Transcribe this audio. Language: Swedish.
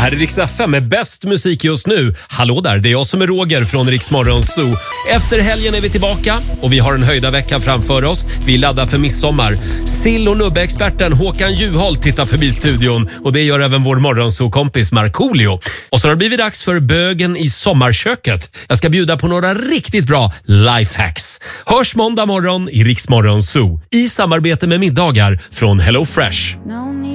här är Rix FM med bäst musik just nu. Hallå där, det är jag som är Roger från Rix Morgon Zoo. Efter helgen är vi tillbaka och vi har en höjda vecka framför oss. Vi laddar för midsommar. Sill- och nubbe-experten Håkan Juholt tittar förbi studion och det gör även vår morgonzoo-kompis Markoolio. Och så har det blivit dags för bögen i sommarköket. Jag ska bjuda på några riktigt bra lifehacks. Hörs måndag morgon i Rix Morgon Zoo i samarbete med middagar från Hello Fresh.